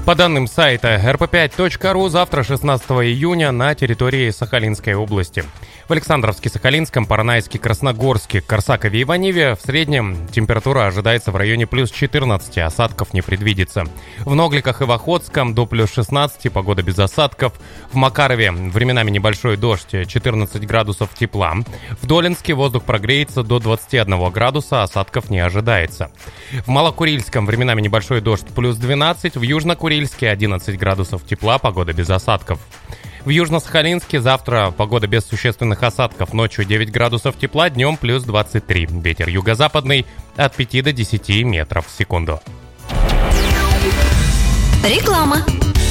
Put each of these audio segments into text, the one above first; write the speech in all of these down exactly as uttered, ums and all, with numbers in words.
По данным сайта эр пэ пять точка ру, завтра, шестнадцатого июня, на территории Сахалинской области. В Александровске-Сахалинском, Поронайске, Красногорске, Корсакове и Иваневе в среднем температура ожидается в районе плюс четырнадцати, осадков не предвидится. В Ногликах и в Охотском до плюс шестнадцати, погода без осадков. В Макарове временами небольшой дождь, четырнадцать градусов тепла. В Долинске воздух прогреется до двадцати одного градуса, осадков не ожидается. В Малокурильском временами небольшой дождь, плюс двенадцать. В Южнокурильске одиннадцать градусов тепла, погода без осадков. В Южно-Сахалинске завтра погода без существенных осадков. Ночью девять градусов тепла, днем плюс двадцать три. Ветер юго-западный от пяти до десяти метров в секунду. Реклама.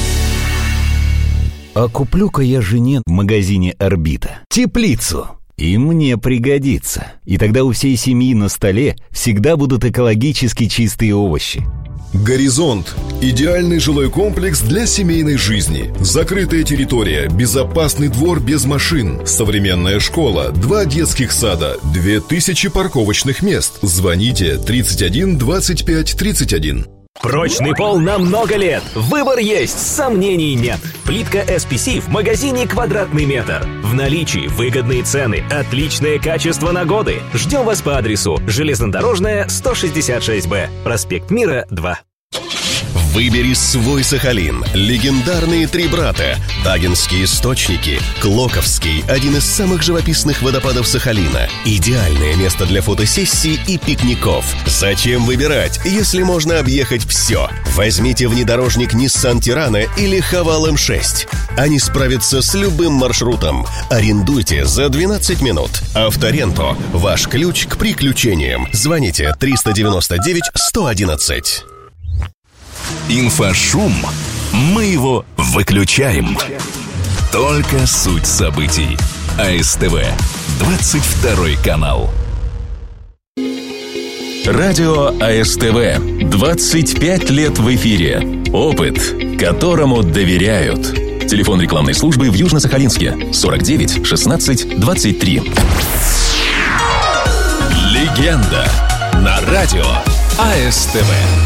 А куплю-ка я жене в магазине «Орбита» теплицу. И мне пригодится. И тогда у всей семьи на столе всегда будут экологически чистые овощи. «Горизонт» – идеальный жилой комплекс для семейной жизни. Закрытая территория, безопасный двор без машин, современная школа, два детских сада, две тысячи парковочных мест. Звоните тридцать один двадцать пять тридцать один. Прочный пол на много лет. Выбор есть, сомнений нет. Плитка эс пи си в магазине «Квадратный метр». В наличии выгодные цены, отличное качество на годы. Ждем вас по адресу: Железнодорожная, сто шестьдесят шесть бэ, проспект Мира, два. Выбери свой Сахалин. Легендарные три брата, Тагинские источники, Клоковский, один из самых живописных водопадов Сахалина. Идеальное место для фотосессий и пикников. Зачем выбирать, если можно объехать все? Возьмите внедорожник Nissan Тирана или Хавал эм шесть. Они справятся с любым маршрутом. Арендуйте за двенадцать минут. Авторенто – ваш ключ к приключениям. Звоните триста девяносто девять сто одиннадцать. Инфошум. Мы его выключаем. Только суть событий. а эс тэ вэ. двадцать второй канал. Радио а эс тэ вэ. двадцать пять лет в эфире. Опыт, которому доверяют. Телефон рекламной службы в Южно-Сахалинске. сорок девять шестнадцать двадцать три. Легенда. На радио а эс тэ вэ.